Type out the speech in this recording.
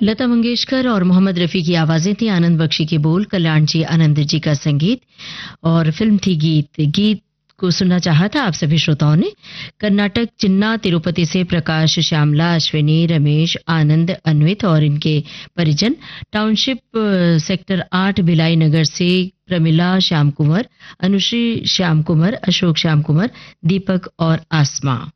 लता मंगेशकर और मोहम्मद रफ़ी की आवाज़ें थी, आनंद बख्शी के बोल, कल्याण जी आनंद जी का संगीत और फिल्म थी गीत। गीत को सुनना चाहा था आप सभी श्रोताओं ने। कर्नाटक चिन्ना तिरुपति से प्रकाश, श्यामला, अश्विनी, रमेश, आनंद, अन्वित और इनके परिजन। टाउनशिप सेक्टर 8 भिलाई नगर से प्रमिला श्याम कुंवर, अनुश्री श्याम कुंवर, अशोक श्याम कुंवर, दीपक और आसमा।